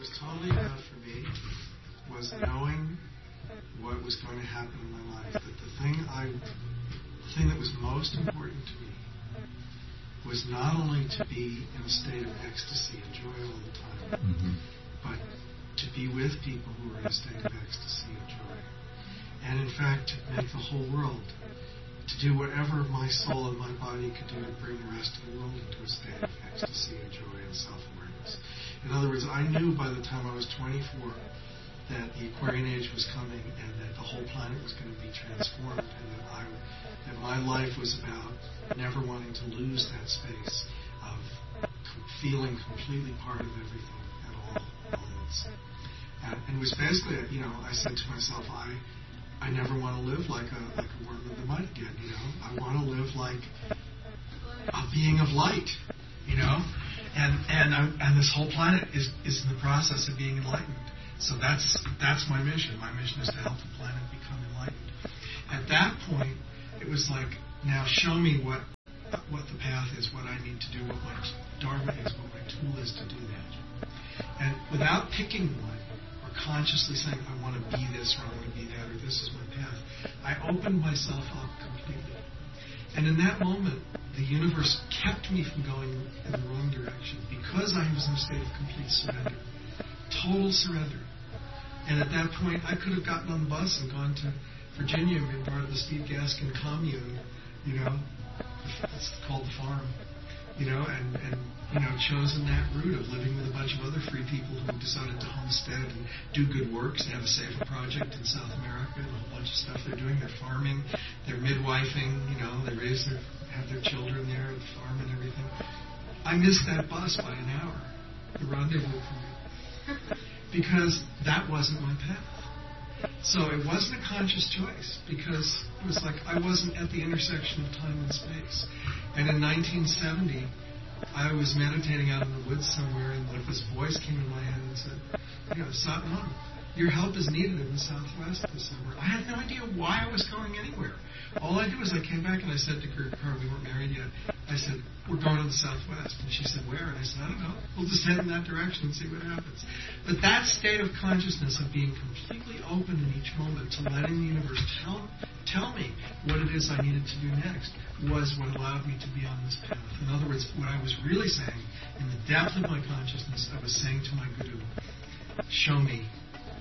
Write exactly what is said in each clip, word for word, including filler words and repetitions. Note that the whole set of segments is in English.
What was totally enough for me was knowing what was going to happen in my life. That the thing I, the thing that was most important to me was not only to be in a state of ecstasy and joy all the time, mm-hmm. but to be with people who were in a state of ecstasy and joy. And in fact, to make the whole world, to do whatever my soul and my body could do to bring the rest of the world into a state of ecstasy and joy and self-awareness. In other words, I knew by the time I was twenty-four that the Aquarian Age was coming and that the whole planet was going to be transformed, and that I, that my life was about never wanting to lose that space of com- feeling completely part of everything at all moments. And, and it was basically, you know, I said to myself, I, I never want to live like a like a worm in the mud again. You know, I want to live like a being of light. You know, and and I, and this whole planet is is in the process of being enlightened. So that's that's my mission. My mission is to help the planet become enlightened. At that point, it was like, now show me what what the path is, what I need to do, what my dharma is, what my tool is to do that. And without picking one or consciously saying, I want to be this or I want to be that or this is my path, I opened myself up completely. And in that moment, the universe kept me from going in the wrong direction because I was in a state of complete surrender. Total surrender. And at that point, I could have gotten on the bus and gone to Virginia and been part of the Steve Gaskin commune, you know, it's called the farm, you know, and, and, you know, chosen that route of living with a bunch of other free people who decided to homestead and do good works. They have a Safer project in South America and a whole bunch of stuff they're doing. They're farming, they're midwifing, you know, they raise their, have their children there at the farm and everything. I missed that bus by an hour, the rendezvous for me. Because that wasn't my path. So it wasn't a conscious choice, because it was like I wasn't at the intersection of time and space. And in nineteen seventy, I was meditating out in the woods somewhere, and like this voice came in my head and said, you know, Satnam, your help is needed in the Southwest this summer. I had no idea why I was going anywhere. All I did was I came back and I said to Kurt Carr, we weren't married yet, I said, we're going to the Southwest. And she said, where? And I said, I don't know. We'll just head in that direction and see what happens. But that state of consciousness of being completely open in each moment to letting the universe tell tell me what it is I needed to do next was what allowed me to be on this path. In other words, what I was really saying, in the depth of my consciousness, I was saying to my Guru, show me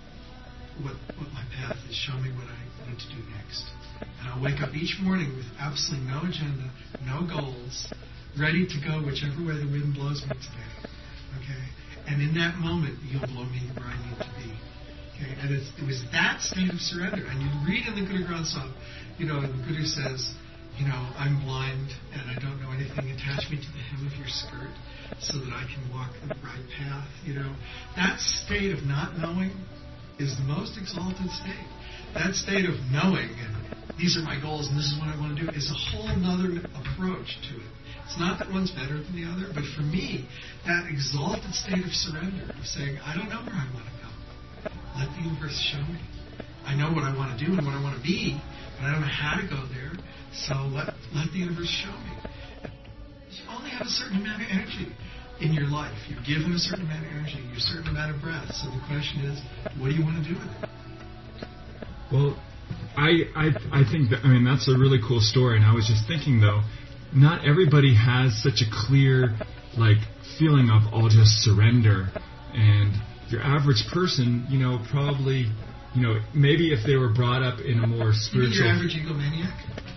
what, what my path is. Show me what I need to do next. And I'll wake up each morning with absolutely no agenda, no goals, ready to go whichever way the wind blows me today. Okay? And in that moment, you'll blow me where I need to be. Okay? And it's, it was that state of surrender. And you read in the Guru Granth Sahib, you know, and the Guru says, you know, I'm blind and I don't know anything. Attach me to the hem of your skirt so that I can walk the right path. You know, that state of not knowing is the most exalted state. That state of knowing, and these are my goals and this is what I want to do, is a whole other approach to it. It's not that one's better than the other, but for me, that exalted state of surrender, of saying, I don't know where I want to go. Let the universe show me. I know what I want to do and what I want to be, but I don't know how to go there, so let, let the universe show me. You only have a certain amount of energy in your life. You're given a certain amount of energy, a certain amount of breath. So the question is, what do you want to do with it? Well, I, I I think that, I mean, that's a really cool story. And I was just thinking, though, not everybody has such a clear, like, feeling of, I'll just surrender. And your average person, you know, probably, you know, maybe if they were brought up in a more spiritual... You mean your average egomaniac?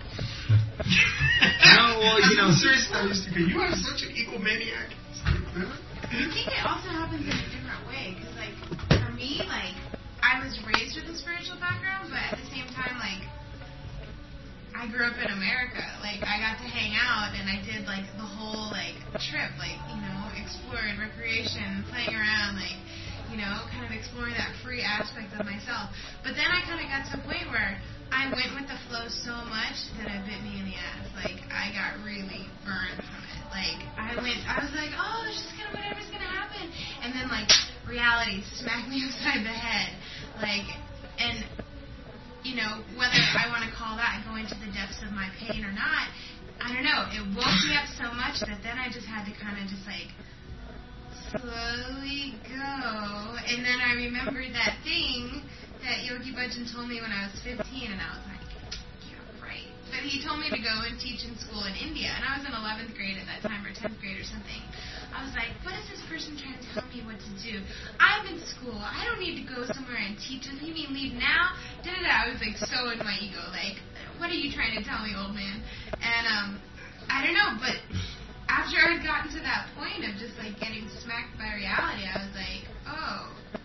No, well, you know... Seriously, I used to go, you are such an egomaniac. I think it also happens in a different way, because, like, for me, like, I was raised with a spiritual background, but at the same time, like, I grew up in America. Like, I got to hang out, and I did, like, the whole, like, trip, like, you know, exploring, recreation, playing around, like, you know, kind of exploring that free aspect of myself. But then I kind of got to a point where I went with the flow so much that it bit me in the ass. Like, I got really burned from it. Like, I went, I was like, oh, it's just kind of whatever's going to happen. And then, like, reality smacked me upside the head. Like, and, you know, whether I want to call that going to the depths of my pain or not, I don't know. It woke me up so much that then I just had to kind of just, like, slowly go. And then I remembered that thing that Yogi Bhajan told me when I was fifteen, and I was like, yeah, right. But he told me to go and teach in school in India, and I was in eleventh grade at that time, or tenth grade or something. I was like, what is this person trying to tell me what to do? I'm in school. I don't need to go somewhere and teach. Does he mean leave now? Da-da-da. I was like so in my ego, like, what are you trying to tell me, old man? And um, I don't know, but after I had gotten to that point of just like getting smacked by reality, I was like, oh,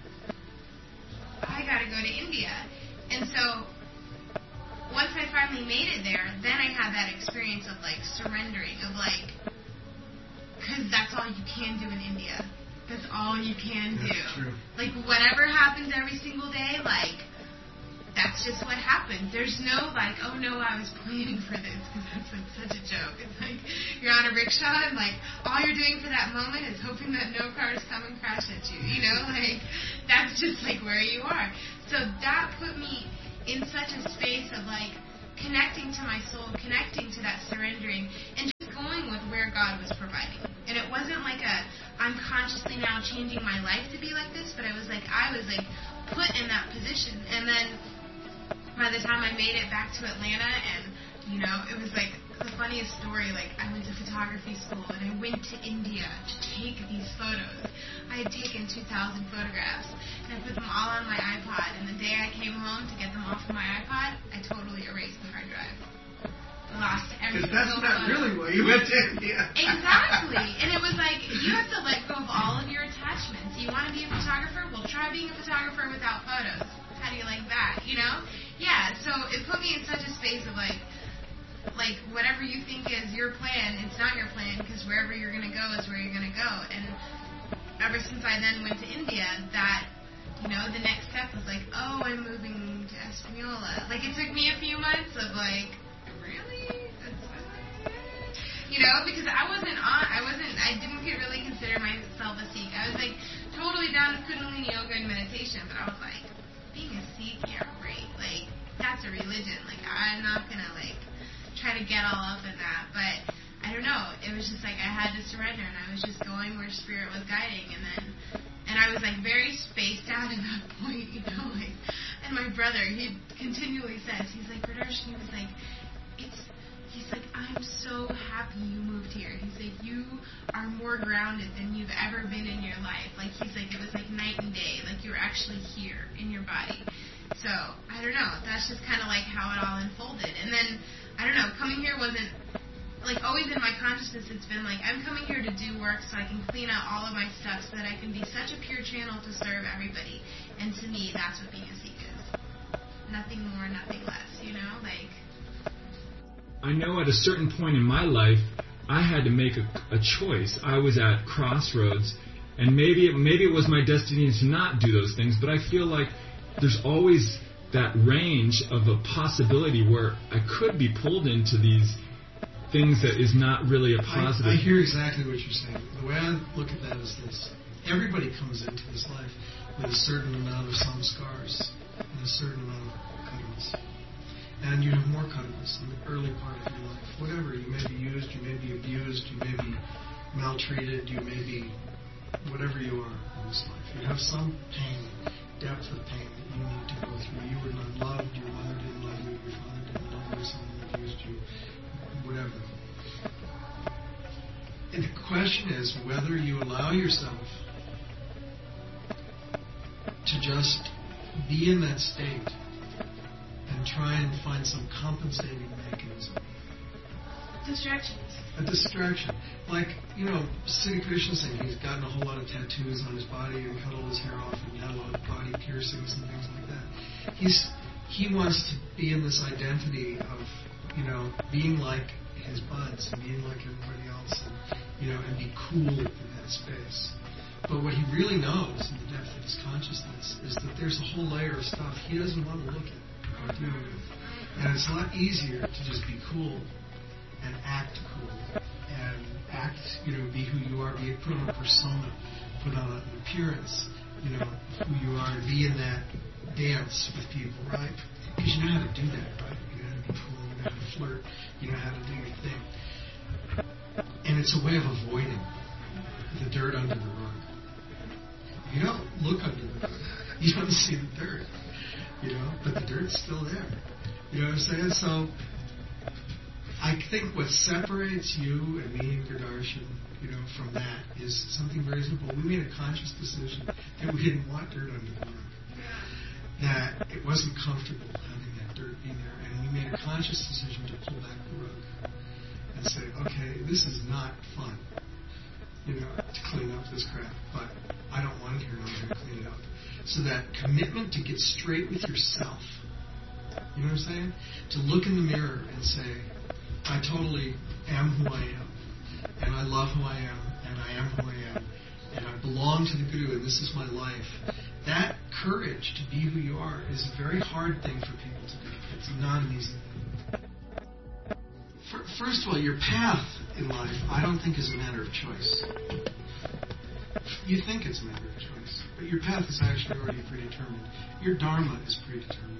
I gotta go to India. And so once I finally made it there, then I had that experience of like surrendering, of like, because that's all you can do in India. That's all you can do. That's true. Like, whatever happens every single day, like, that's just what happens. There's no, like, oh, no, I was planning for this, because that's, like, such a joke. It's like, you're on a rickshaw, and, like, all you're doing for that moment is hoping that no cars come and crash at you, you know? Like, that's just, like, where you are. So that put me in such a space of, like, connecting to my soul, connecting to that surrendering, and just going with where God was providing. And it wasn't like a, I'm consciously now changing my life to be like this, but it was like, I was like put in that position. And then by the time I made it back to Atlanta, and, you know, it was like the funniest story, like I went to photography school, and I went to India to take these photos. I had taken two thousand photographs, and I put them all on my iPod, and the day I came home to get them off of my iPod, I totally erased the hard drive. Lost every single Because that's not photo. really why you went to India. Exactly. And it was like, you have to let go of all of your attachments. You want to be a photographer? Well, try being a photographer without photos. How do you like that, you know? Yeah, so it put me in such a space of like, like whatever you think is your plan, it's not your plan, because wherever you're going to go is where you're going to go. And ever since I then went to India, that, you know, the next step was like, oh, I'm moving to Espanola. Like, it took me a few months of like, really? That's you know, because I wasn't on, I wasn't, I didn't really consider myself a Sikh. I was like totally down with Kundalini yoga and meditation, but I was like, being a Sikh, yeah, right. Like, that's a religion. Like, I'm not gonna like try to get all up in that, but I don't know. It was just like I had to surrender, and I was just going where spirit was guiding, and then, and I was like very spaced out at that point, you know, like. And my brother, he continually says, he's like, Pradarshini, he was like, it's, he's like, I'm so happy you moved here. He's like, you are more grounded than you've ever been in your life. Like, he's like, it was like night and day. Like, you're actually here in your body. So, I don't know. That's just kind of like how it all unfolded. And then, I don't know, coming here wasn't, like, always in my consciousness, it's been like, I'm coming here to do work so I can clean out all of my stuff so that I can be such a pure channel to serve everybody. And to me, that's what being a Sikh is. Nothing more, nothing less, you know? Like, I know at a certain point in my life, I had to make a, a choice. I was at crossroads, and maybe it, maybe it was my destiny to not do those things, but I feel like there's always that range of a possibility where I could be pulled into these things that is not really a positive. I, I hear exactly what you're saying. The way I look at that is this. Everybody comes into this life with a certain amount of samskars and a certain amount of karmas. And you have more karmas in the early part of your life. Whatever, you may be used, you may be abused, you may be maltreated, you may be whatever you are in this life. You have some pain, depth of pain that you need to go through. You were not loved, your mother didn't love you, your father didn't love you, someone abused you, whatever. And the question is whether you allow yourself to just be in that state and try and find some compensating mechanism. distractions. A distraction. Like, you know, Siddhi Krishna Singh, he's gotten a whole lot of tattoos on his body and cut all his hair off and had a lot of body piercings and things like that. He's He wants to be in this identity of, you know, being like his buds and being like everybody else and, you know, and be cool in that space. But what he really knows in the depth of his consciousness is that there's a whole layer of stuff he doesn't want to look at or deal with. And it's a lot easier to just be cool and act cool and act, you know, be who you are, be put on a persona, put on an appearance, you know, who you are, and be in that dance with people, right? Because you know how to do that, right? You know how to be cool, you know how to flirt, you know how to do your thing. And it's a way of avoiding the dirt under the rug. You don't look under the hood. You don't see the dirt, you know, but the dirt's still there. You know what I'm saying? So I think what separates you and me and Gurudarshan, you know, from that is something very simple. We made a conscious decision that we didn't want dirt under the rug, that it wasn't comfortable having that dirt be there, and we made a conscious decision to pull back the rug and say, okay, this is not fun, you know, to clean up this crap, but I don't want it here and I'm going to clean it up. So that commitment to get straight with yourself, you know what I'm saying? To look in the mirror and say, I totally am who I am, and I love who I am, and I am who I am, and I belong to the Guru, and this is my life. That courage to be who you are is a very hard thing for people to do. It's not an easy thing. First of all, your path in life, I don't think is a matter of choice. You think it's a matter of choice, but your path is actually already predetermined. Your dharma is predetermined.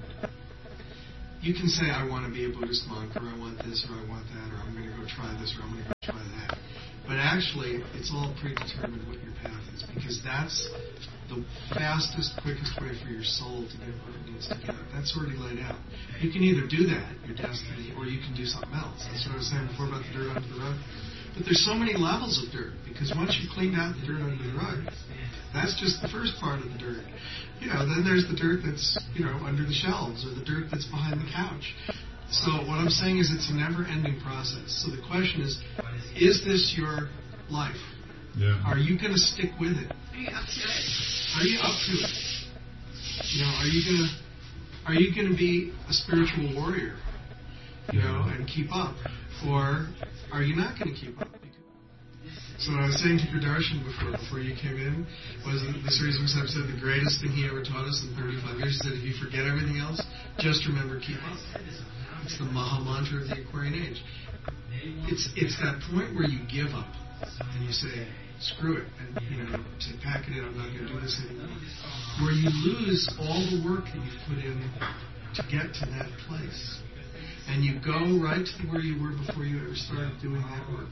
You can say, I want to be a Buddhist monk, or I want this, or I want that, or I'm going to go try this, or I'm going to go try that. But actually, it's all predetermined what your path is, because that's the fastest, quickest way for your soul to get what it needs to get. That's already laid out. You can either do that, your destiny, or you can do something else. That's what I was saying before about the dirt under the rug. But there's so many levels of dirt, because once you've cleaned out the dirt under the rug, that's just the first part of the dirt. You know, then there's the dirt that's, you know, under the shelves, or the dirt that's behind the couch. So what I'm saying is it's a never-ending process. So the question is, is this your life? Yeah. Are you going to stick with it? Are you up to it? Are you up to it? You know, are you going to are you going to be a spiritual warrior? You know, and keep up, or are you not going to keep up? So what I was saying to Gurudarshan before, before you came in, was that the series of steps said the greatest thing he ever taught us in thirty-five years. He said, if you forget everything else, just remember keep up. It's the Maha Mantra of the Aquarian Age. It's it's that point where you give up and you say, screw it, and you know, say, pack it in, I'm not going to do this anymore. Where you lose all the work that you've put in to get to that place, and you go right to where you were before you ever started doing that work.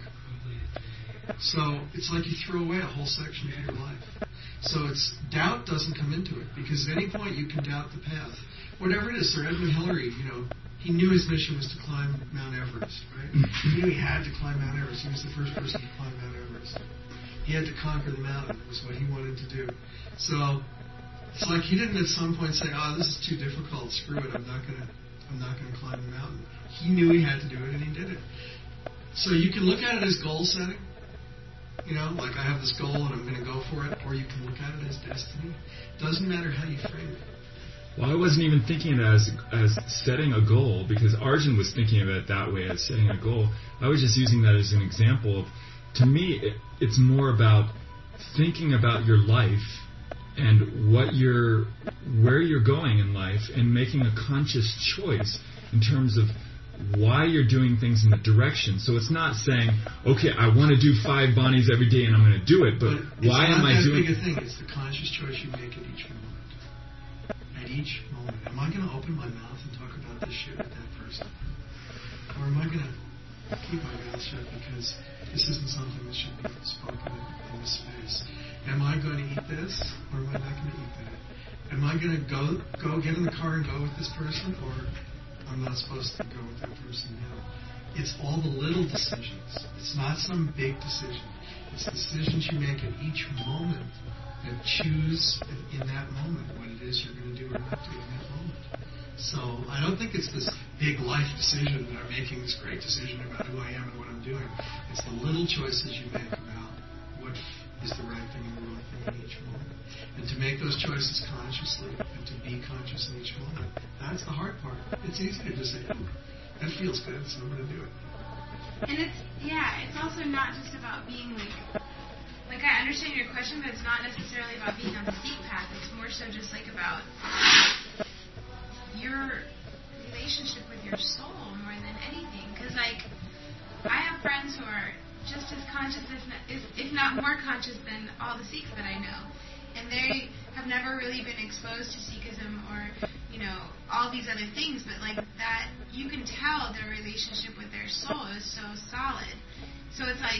So it's like you throw away a whole section of your life. So it's doubt doesn't come into it, because at any point you can doubt the path. Whatever it is, Sir Edmund Hillary, you know, he knew his mission was to climb Mount Everest, right? He knew he had to climb Mount Everest. He was the first person to climb Mount Everest. He had to conquer the mountain. It was what he wanted to do. So it's like he didn't at some point say, "Oh, this is too difficult. Screw it. I'm not gonna, I'm not gonna climb the mountain." He knew he had to do it, and he did it. So you can look at it as goal setting. You know, like I have this goal and I'm going to go for it, or you can look at it as destiny. Doesn't matter how you frame it. Well, I wasn't even thinking of it as, as setting a goal, because Arjun was thinking of it that way, as setting a goal. I was just using that as an example of, to me, it, it's more about thinking about your life and what you're, where you're going in life, and making a conscious choice in terms of why you're doing things in the direction. So it's not saying, okay, I want to do five Bonnies every day and I'm going to do it, but, but why am I doing it? It's not that big a thing. It's the conscious choice you make at each moment. At each moment. Am I going to open my mouth and talk about this shit with that person? Or am I going to keep my mouth shut because this isn't something that should be spoken in, in this space? Am I going to eat this, or am I not going to eat that? Am I going to go go get in the car and go with this person, or I'm not supposed to go with that person now? It's all the little decisions. It's not some big decision. It's decisions you make at each moment that choose in that moment what it is you're going to do or not do in that moment. So I don't think it's this big life decision that I'm making this great decision about who I am and what I'm doing. It's the little choices you make about what is the right thing and the wrong thing in each moment. And to make those choices consciously and to be conscious in each moment, that's the hard part. It's easy to just say, oh, that feels good, so I'm going to do it. And it's, yeah, it's also not just about being like, like I understand your question, but it's not necessarily about being on the seat path. It's more so just like about your relationship with your soul more than anything. Because like, I have friends who are just as conscious, as, if not more conscious than all the Sikhs that I know. And they have never really been exposed to Sikhism or, you know, all these other things. But like that, you can tell their relationship with their soul is so solid. So it's like,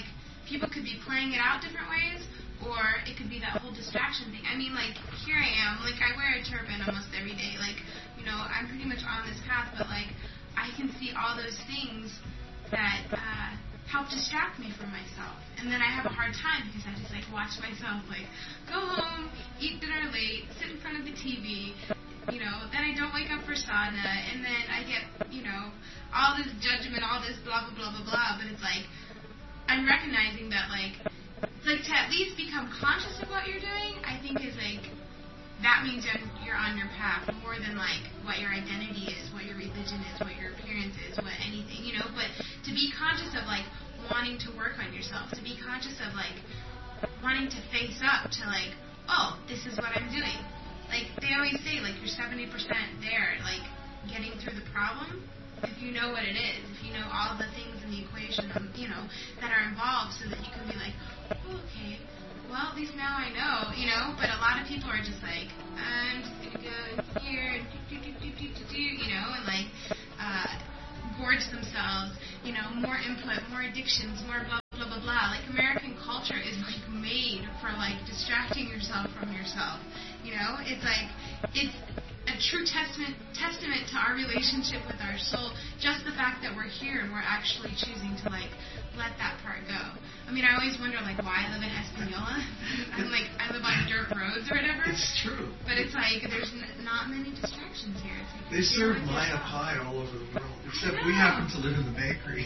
people could be playing it out different ways, or it could be that whole distraction thing. I mean, like, here I am, like, I wear a turban almost every day. Like, you know, I'm pretty much on this path, but, like, I can see all those things that uh, help distract me from myself. And then I have a hard time because I just, like, watch myself, like, go home, eat dinner late, sit in front of the T V, you know, then I don't wake up for sadhana, and then I get, you know, all this judgment, all this blah, blah, blah, blah, blah, but it's like, I'm recognizing that, like, like, to at least become conscious of what you're doing, I think is, like, that means you're, you're on your path more than, like, what your identity is, what your religion is, what your appearance is, what anything, you know, but to be conscious of, like, wanting to work on yourself, to be conscious of, like, wanting to face up to, like, oh, this is what I'm doing. Like, they always say, like, you're seventy percent there, like, getting through the problem, if you know what it is, if you know all the things in the equation, um, you know, that are involved, so that you can be like, oh, okay, well, at least now I know, you know, but a lot of people are just like, I'm just going to go here, and do, do, do, do, do, do, you know, and, like, uh, gorge themselves, you know, more input, more addictions, more blah, blah, blah, blah. Like, American culture is, like, made for, like, distracting yourself from yourself, you know? It's, like, it's a true testament testament to our relationship with our soul, just the fact that we're here and we're actually choosing to, like, let that part go. I mean, I always wonder, like, why I live in Espanola. I'm like, I live on dirt roads or whatever. It's true. But it's like, there's n- not many distractions here. It's like, they serve Maya pie all over the world, except we happen to live in the bakery.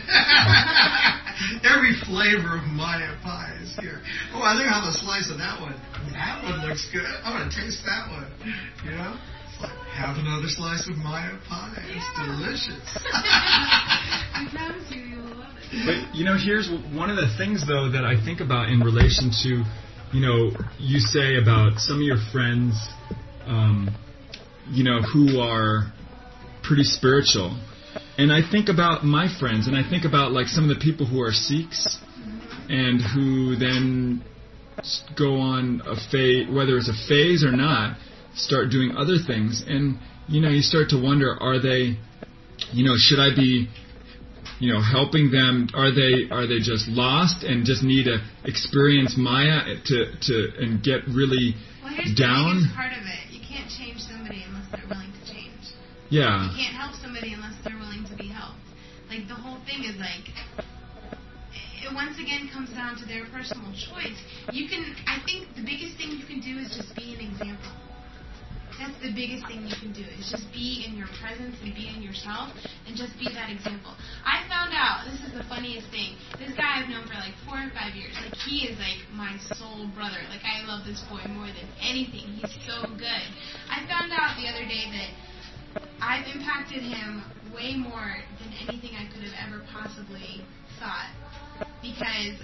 Every flavor of Maya pie is here. Oh, I think I'll have a slice of that one. That one looks good. I'm going to taste that one. You know? It's like, have another slice of Maya pie. It's yeah. delicious. I promise you, you'll love it. But, you know, here's one of the things, though, that I think about in relation to, you know, you say about some of your friends, um, you know, who are pretty spiritual. And I think about my friends, and I think about, like, some of the people who are Sikhs and who then go on a phase, whether it's a phase or not, start doing other things. And, you know, you start to wonder, are they, you know, should I be, you know, helping them? Are they are they just lost and just need to experience Maya to to and get really well, here's down? The biggest part of it. You can't change somebody unless they're willing to change. Yeah. You can't help somebody unless they're willing to be helped. Like, the whole thing is, like, it once again comes down to their personal choice. You can, I think the biggest thing you can do is just be an example. That's the biggest thing you can do, is just be in your presence and be in yourself and just be that example. I found out, this is the funniest thing, this guy I've known for like four or five years. Like, he is like my soul brother. Like, I love this boy more than anything. He's so good. I found out the other day that I've impacted him way more than anything I could have ever possibly thought, because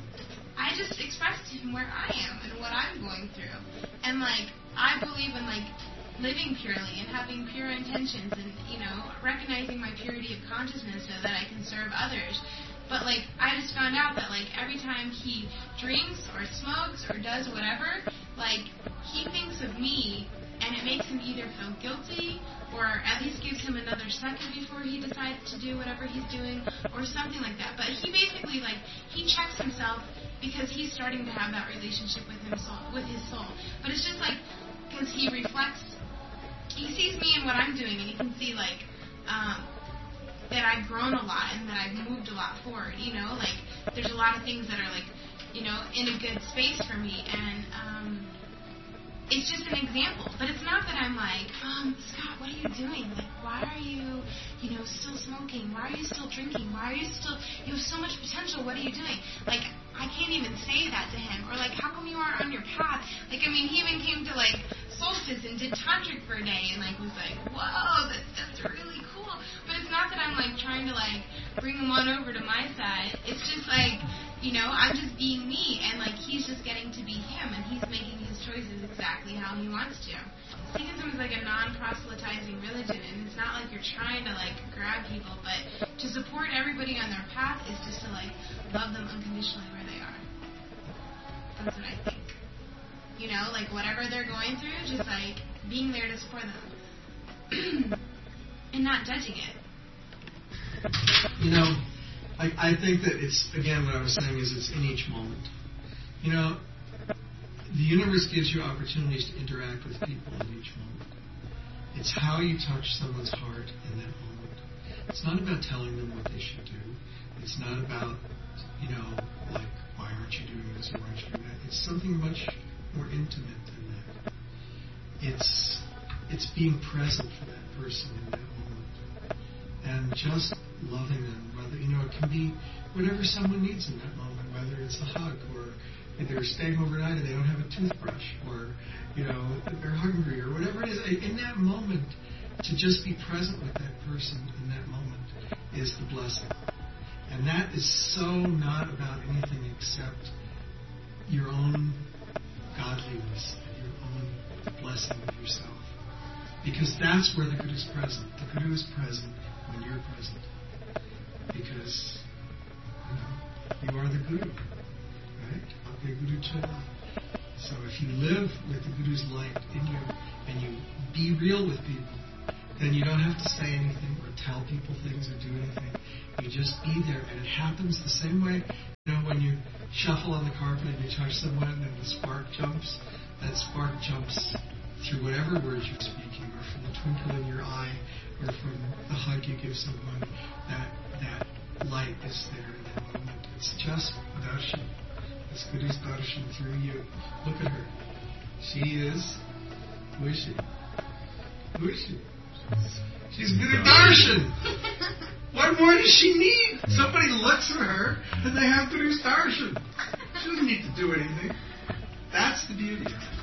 I just expressed to him where I am and what I'm going through. And, like, I believe in, like, living purely and having pure intentions and, you know, recognizing my purity of consciousness so that I can serve others. But, like, I just found out that, like, every time he drinks or smokes or does whatever, like, he thinks of me, and it makes him either feel guilty or at least gives him another second before he decides to do whatever he's doing or something like that. But he basically, like, he checks himself because he's starting to have that relationship with himself, with his soul. But it's just, like, because he reflects, he sees me and what I'm doing, and he can see, like, um, that I've grown a lot and that I've moved a lot forward, you know? Like, there's a lot of things that are, like, you know, in a good space for me, and, um... it's just an example, but it's not that I'm like, um, Scott, what are you doing? Like, why are you, you know, still smoking? Why are you still drinking? Why are you still, you have so much potential, what are you doing? Like, I can't even say that to him. Or, like, how come you aren't on your path? Like, I mean, he even came to, like, Solstice and did Tantric for a day and, like, was like, whoa, that, that's really cool. But it's not that I'm, like, trying to, like, bring him on over to my side. It's just, like, you know, I'm just being me, and, like, he's just getting to be him, and he's making his choices exactly how he wants to. Sikhism is like a non-proselytizing religion, and it's not like you're trying to, like, grab people, but to support everybody on their path is just to, like, love them unconditionally where they are. That's what I think. You know, like, whatever they're going through, just, like, being there to support them. And not judging it. You know, I, I think that it's, again, what I was saying is it's in each moment. You know, the universe gives you opportunities to interact with people in each moment. It's how you touch someone's heart in that moment. It's not about telling them what they should do. It's not about, you know, like, why aren't you doing this or why aren't you doing that? It's something much more intimate than that. It's it's being present for that person in that moment. And just loving them. Whether, you know, it can be whatever someone needs in that moment, whether it's a hug or they're staying overnight and they don't have a toothbrush, or, you know, they're hungry, or whatever it is. In that moment, to just be present with that person in that moment is the blessing. And that is so not about anything except your own godliness and your own blessing of yourself. Because that's where the Guru is present. The Guru is present when you're present. Because, you know, you are the Guru. Right? Guru Chela. So if you live with the Guru's light in you and you be real with people, then you don't have to say anything or tell people things or do anything. You just be there, and it happens the same way. You know, when you shuffle on the carpet and you touch someone and the spark jumps, that spark jumps through whatever words you're speaking, or from the twinkle in your eye, or from the hug you give someone. That that light is there in that moment. It's just darshan. It's Guru's darshan through you. Look at her. She is, who is she? Who is she? She's Guru darshan. What more does she need? Somebody looks at her and they have Guru's darshan. She doesn't need to do anything. That's the beauty of it.